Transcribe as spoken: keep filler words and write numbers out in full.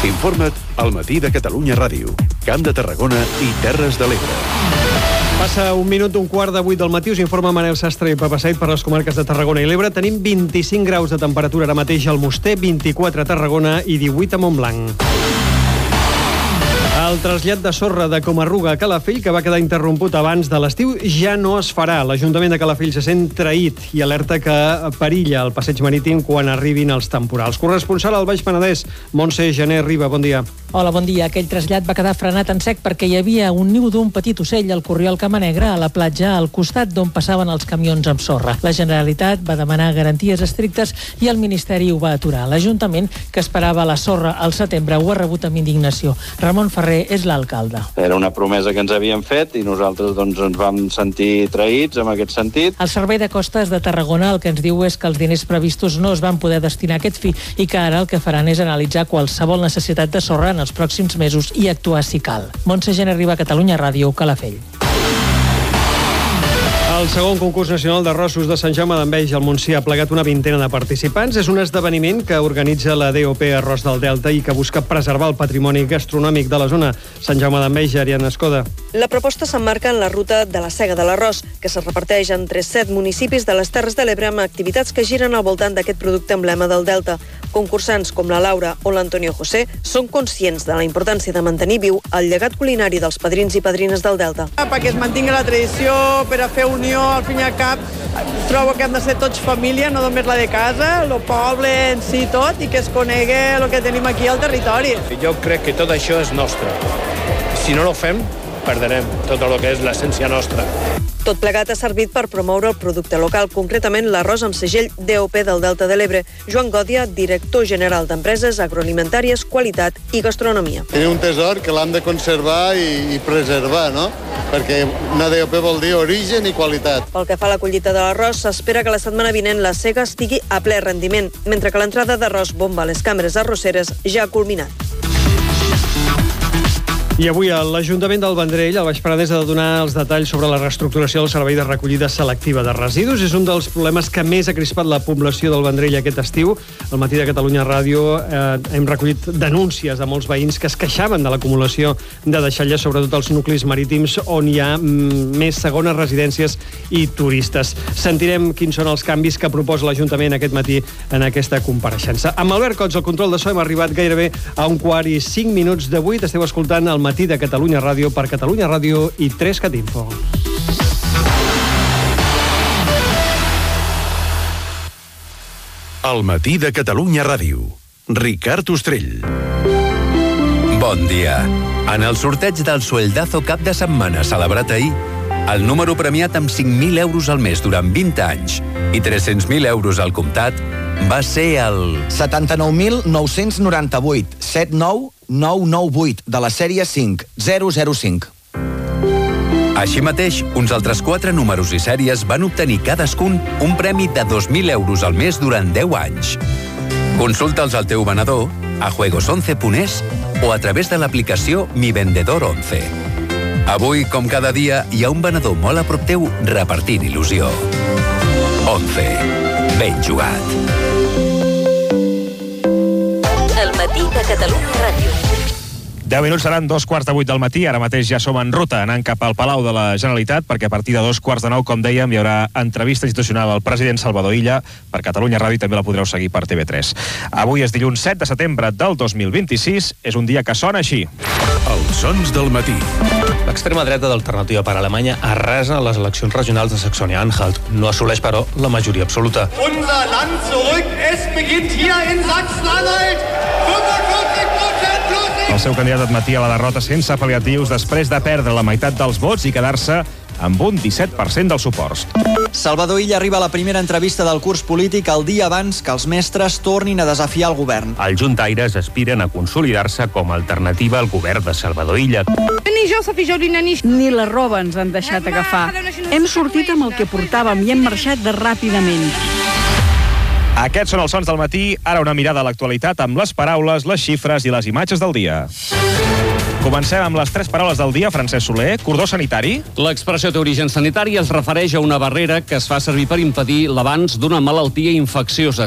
Informa't al Matí de Catalunya Ràdio, Camp de Tarragona i Terres de l'Ebre. Passa un minut, un quart de vuit del matí, us informa Manel Sastre i Papa Said per les comarques de Tarragona i l'Ebre. Tenim vint-i-cinc graus de temperatura ara mateix al Moster, vint-i-quatre a Tarragona i divuit a Montblanc. El trasllat de sorra de Comarruga a Calafell, que va quedar interromput abans de l'estiu, ja no es farà. L'Ajuntament de Calafell se sent traït i alerta que perilla el passeig marítim quan arribin els temporals. Corresponsal al Baix Penedès, Montse Gené Riba, bon dia. Hola, bon dia. Aquell trasllat va quedar frenat en sec perquè hi havia un niu d'un petit ocell al Corriol Camanegre a la platja al costat d'on passaven els camions amb sorra. La Generalitat va demanar garanties estrictes i el Ministeri ho va aturar. L'Ajuntament, que esperava la sorra al setembre, ho ha rebut amb indignació. Ramon Ferrer és l'alcalde. Era una promesa que ens havien fet i nosaltres doncs, ens vam sentir traïts en aquest sentit. El Servei de Costes de Tarragona el que ens diu és que els diners previstos no es van poder destinar a aquest fi i que ara el que faran és analitzar qualsevol necessitat de sorra en els pròxims mesos i actuar si cal. Montse Gené Riba, Catalunya Ràdio, Calafell. El segon concurs nacional d'arrossos de Sant Jaume d'Enveja al Montsià ha plegat una vintena de participants. És un esdeveniment que organitza la D O P Arròs del Delta i que busca preservar el patrimoni gastronòmic de la zona. Sant Jaume d'Enveja, Ariadna Escoda. La proposta s'emmarca en la ruta de la Sega de l'Arròs, que se reparteix entre set municipis de les Terres de l'Ebre amb activitats que giren al voltant d'aquest producte emblema del Delta. Concursants com la Laura o l'Antonio José són conscients de la importància de mantenir viu el llegat culinari dels padrins i padrines del Delta. Perquè es mantingui la tradició, per a fer unió, al fin i al cap, trobo que hem de ser tots família, no només la de casa, el poble en si tot, i que es conegui el que tenim aquí al territori. Jo crec que tot això és nostre. Si no ho fem, perdrem tot el que és l'essència nostra. Tot plegat ha servit per promoure el producte local, concretament l'arròs amb segell D O P del Delta de l'Ebre. Joan Gòdia, director general d'Empreses Agroalimentàries, Qualitat i Gastronomia. Tenim un tesor que l'hem de conservar i, i preservar, no? Perquè una D O P vol dir origen i qualitat. Pel que fa a la collita de l'arròs, s'espera que la setmana vinent la sega estigui a ple rendiment, mentre que l'entrada d'arròs bomba a les cambres arrosseres ja ha culminat. I avui l'Ajuntament del Vendrell, al Baix Penedès, ha de donar els detalls sobre la reestructuració del servei de recollida selectiva de residus. És un dels problemes que més ha crispat la població del Vendrell aquest estiu. Al Matí de Catalunya Ràdio eh, hem recollit denúncies de molts veïns que es queixaven de l'acumulació de deixalles, sobretot als nuclis marítims on hi ha mm, més segones residències i turistes. Sentirem quins són els canvis que proposa l'Ajuntament aquest matí en aquesta compareixença. Amb Albert Cots, el control de so, hem arribat gairebé a un quart i cinc minuts de vuit. Esteu escoltant el Matí de Catalunya Ràdio per Catalunya Ràdio i tres cat info. El Matí de Catalunya Ràdio. Ricard Ostrell. Bon dia. En el sorteig del Sueldazo cap de setmana celebrat ahir, el número premiat amb cinc mil euros al mes durant vint anys i tres-cents mil euros al comptat va ser el... setanta-nou mil nou-cents noranta-vuit, set nou nou nou vuit, de la sèrie cinc zero zero cinc. Així mateix, uns altres quatre números i sèries van obtenir cadascun un premi de dos mil euros al mes durant deu anys. Consulta'ls al teu venedor, a juegos once punt es o a través de l'aplicació Mi Vendedor once. Avui, com cada dia, hi ha un venedor molt a prop teu repartint il·lusió. once. Ben jugat. El Matí de Catalunya Ràdio. deu minuts seran dos quarts de vuit del matí. Ara mateix ja som en ruta, anant cap al Palau de la Generalitat, perquè a partir de dos quarts de nou, com dèiem, hi haurà entrevista institucional al president Salvador Illa per Catalunya Ràdio i també la podreu seguir per T V tres. Avui és dilluns set de setembre del dos mil vint-i-sis. És un dia que sona així. Els sons del matí. L'extrema dreta d'Alternativa per Alemanya arrasa les eleccions regionals de Saxònia-Anhalt. No assoleix, però, la majoria absoluta. Unser Land zurück, es beginnt hier in Sachsen-Anhalt. El seu candidat admetia la derrota sense pal·liatius després de perdre la meitat dels vots i quedar-se amb un disset per cent dels suports. Salvador Illa arriba a la primera entrevista del curs polític el dia abans que els mestres tornin a desafiar el govern. Els juntaires aspiren a consolidar-se com a alternativa al govern de Salvador Illa. Ni jo, Sofia Jorina, ni... Ni la roba ens han deixat agafar. Hem sortit amb el que portàvem i hem marxat de ràpidament. Aquests són els sons del matí. Ara una mirada a l'actualitat amb les paraules, les xifres i les imatges del dia. Comencem amb les tres paraules del dia. Francesc Soler, cordó sanitari. L'expressió té origen sanitari es refereix a una barrera que es fa servir per impedir l'avanç d'una malaltia infecciosa.